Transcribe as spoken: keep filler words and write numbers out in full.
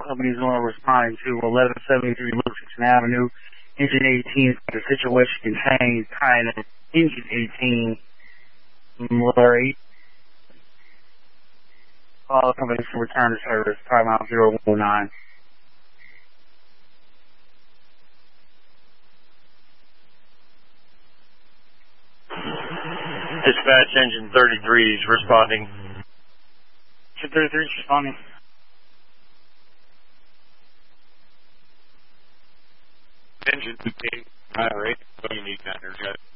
companies are responding to eleven seventy-three Livingston Avenue. Engine eighteen, the situation contained kind of engine eighteen, Miller eight. All companies to return to service, timeout zero one nine. Dispatch engine thirty-three is responding. Engine thirty-three is responding. Engine fifteen, fire rate, what do you need to energize?